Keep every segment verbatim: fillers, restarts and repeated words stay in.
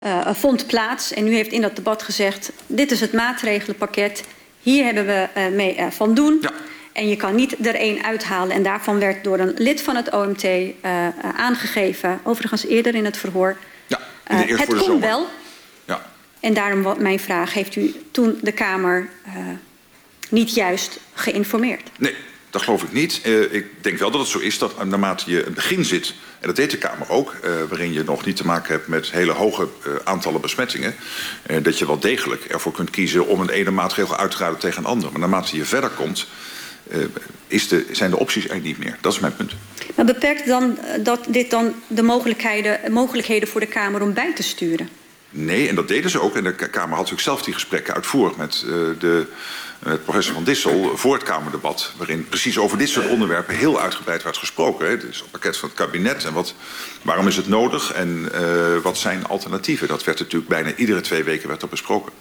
uh, vond plaats. En u heeft in dat debat gezegd, dit is het maatregelenpakket. Hier hebben we uh, mee uh, van doen. Ja. En je kan niet er één uithalen. En daarvan werd door een lid van het O M T uh, uh, aangegeven, overigens eerder in het verhoor. Ja, in de uh, het kon wel. Ja. En daarom wat mijn vraag, heeft u toen de Kamer uh, niet juist geïnformeerd? Nee, dat geloof ik niet. Uh, ik denk wel dat het zo is dat naarmate je een begin zit, en dat deed de Kamer ook, uh, waarin je nog niet te maken hebt met hele hoge uh, aantallen besmettingen, uh, dat je wel degelijk ervoor kunt kiezen om een ene maatregel uit te raden tegen een andere. Maar naarmate je verder komt, uh, is de, zijn de opties er niet meer. Dat is mijn punt. Maar beperkt dan dat dit dan de mogelijkheden, mogelijkheden voor de Kamer om bij te sturen? Nee, en dat deden ze ook. En de Kamer had natuurlijk zelf die gesprekken uitvoerig met uh, de... met professor Van Dissel voor het Kamerdebat, waarin precies over dit soort onderwerpen heel uitgebreid werd gesproken. Het is het pakket van het kabinet en wat, waarom is het nodig en uh, wat zijn alternatieven. Dat werd natuurlijk bijna iedere twee weken werd dat besproken.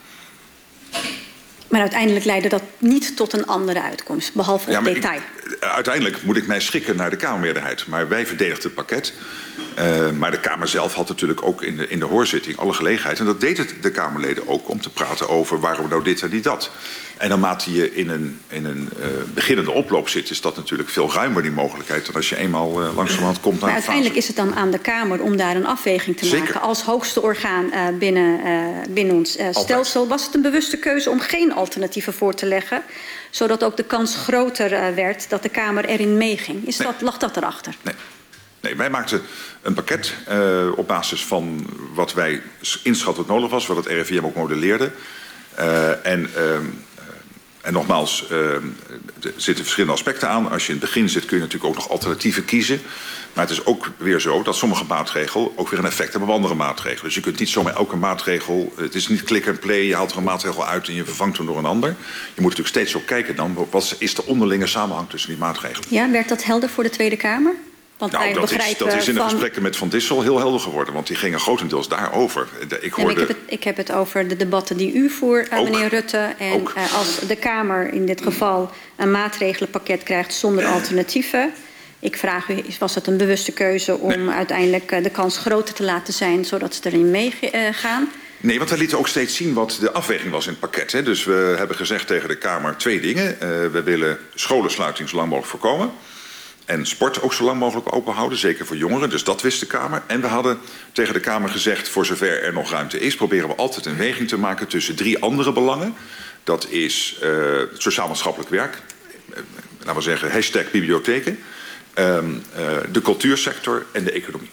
Maar uiteindelijk leidde dat niet tot een andere uitkomst, behalve het ja, detail. Ik, uiteindelijk moet ik mij schikken naar de Kamermeerderheid. Maar wij verdedigden het pakket. Uh, maar de Kamer zelf had natuurlijk ook in de, in de hoorzitting alle gelegenheid. En dat deed het de Kamerleden ook om te praten over waarom nou dit en niet dat. En naarmate je in een, in een uh, beginnende oploop zit, is dat natuurlijk veel ruimer, die mogelijkheid, dan als je eenmaal uh, langzamerhand komt naar maar uiteindelijk fase. Is het dan aan de Kamer om daar een afweging te Zeker. maken. Als hoogste orgaan uh, binnen, uh, binnen ons uh, stelsel was het een bewuste keuze om geen alternatieven voor te leggen, zodat ook de kans groter uh, werd dat de Kamer erin meeging. Is nee. dat, lag dat erachter? Nee. Nee, wij maakten een pakket uh, op basis van wat wij inschatten wat nodig was, wat het R I V M ook modelleerde. Uh, en... Uh, En nogmaals, uh, er zitten verschillende aspecten aan. Als je in het begin zit kun je natuurlijk ook nog alternatieven kiezen. Maar het is ook weer zo dat sommige maatregelen ook weer een effect hebben op andere maatregelen. Dus je kunt niet zomaar elke maatregel... Het is niet click and play, je haalt er een maatregel uit en je vervangt hem door een ander. Je moet natuurlijk steeds ook kijken dan, wat is de onderlinge samenhang tussen die maatregelen. Ja, werd dat helder voor de Tweede Kamer? Want nou, dat is, dat is in de van... gesprekken met Van Dissel heel helder geworden. Want die gingen grotendeels daarover. Ik, hoorde... ja, ik, heb, het, ik heb het over de debatten die u voert, uh, meneer Rutte. En uh, als de Kamer in dit geval een maatregelenpakket krijgt zonder alternatieven. Ik vraag u, was het een bewuste keuze om nee. uiteindelijk uh, de kans groter te laten zijn, zodat ze erin meegaan? Uh, Nee, want wij lieten ook steeds zien wat de afweging was in het pakket. Hè. Dus we hebben gezegd tegen de Kamer twee dingen. Uh, we willen scholensluiting zo lang mogelijk voorkomen. En sport ook zo lang mogelijk open houden, zeker voor jongeren. Dus dat wist de Kamer. En we hadden tegen de Kamer gezegd, voor zover er nog ruimte is, proberen we altijd een weging te maken tussen drie andere belangen. Dat is uh, het sociaal-maatschappelijk werk, uh, laten we zeggen hashtag bibliotheken, uh, uh, de cultuursector en de economie.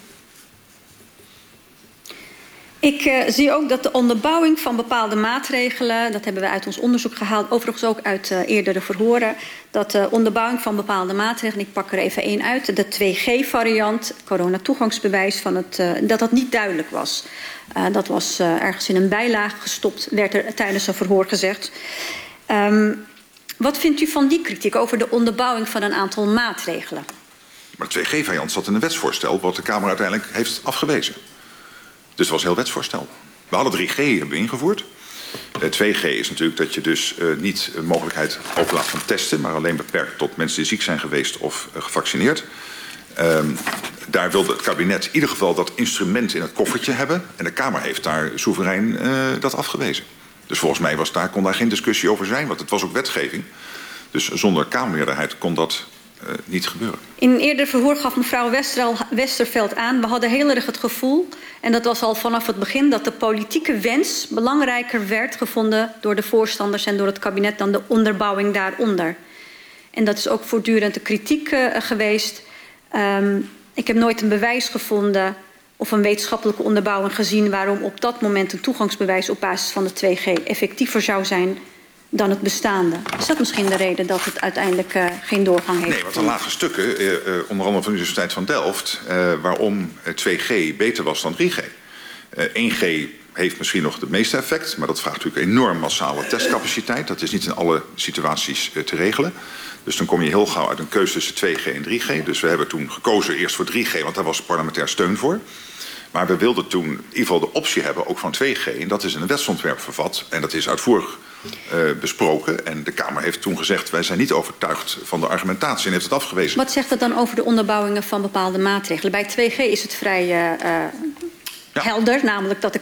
Ik uh, zie ook dat de onderbouwing van bepaalde maatregelen, dat hebben we uit ons onderzoek gehaald, overigens ook uit uh, eerdere verhoren, dat de onderbouwing van bepaalde maatregelen, ik pak er even één uit, de twee G variant, coronatoegangsbewijs, van het, uh, dat dat niet duidelijk was. Uh, dat was uh, ergens in een bijlage gestopt, werd er tijdens een verhoor gezegd. Um, wat vindt u van die kritiek over de onderbouwing van een aantal maatregelen? Maar de twee G variant zat in een wetsvoorstel, wat de Kamer uiteindelijk heeft afgewezen. Dus het was een heel wetsvoorstel. We hadden drie G hebben we ingevoerd. Uh, twee G is natuurlijk dat je dus uh, niet een mogelijkheid openlaat van testen, maar alleen beperkt tot mensen die ziek zijn geweest of uh, gevaccineerd. Um, daar wilde het kabinet in ieder geval dat instrument in het koffertje hebben. En de Kamer heeft daar soeverein uh, dat afgewezen. Dus volgens mij was daar, kon daar geen discussie over zijn, want het was ook wetgeving. Dus zonder Kamermeerderheid kon dat uh, niet gebeuren. In een eerder verhoor gaf mevrouw Westerveld aan, we hadden heel erg het gevoel, en dat was al vanaf het begin, dat de politieke wens belangrijker werd gevonden door de voorstanders en door het kabinet dan de onderbouwing daaronder. En dat is ook voortdurend de kritiek uh, geweest. Um, ik heb nooit een bewijs gevonden of een wetenschappelijke onderbouwing gezien waarom op dat moment een toegangsbewijs op basis van de twee G effectiever zou zijn dan het bestaande. Is dat misschien de reden dat het uiteindelijk uh, geen doorgang heeft? Nee, want er lagen stukken, uh, uh, onder andere van de Universiteit van Delft, uh, waarom twee G beter was dan drie G. Uh, één G heeft misschien nog het meeste effect, maar dat vraagt natuurlijk enorm massale testcapaciteit. Dat is niet in alle situaties uh, te regelen. Dus dan kom je heel gauw uit een keuze tussen twee G en drie G. Dus we hebben toen gekozen eerst voor drie G, want daar was parlementair steun voor. Maar we wilden toen in ieder geval de optie hebben, ook van twee G. En dat is in een wetsontwerp vervat. En dat is uitvoerig uh, besproken. En de Kamer heeft toen gezegd, wij zijn niet overtuigd van de argumentatie en heeft het afgewezen. Wat zegt dat dan over de onderbouwingen van bepaalde maatregelen? Bij twee G is het vrij uh, uh, Ja. helder, namelijk dat de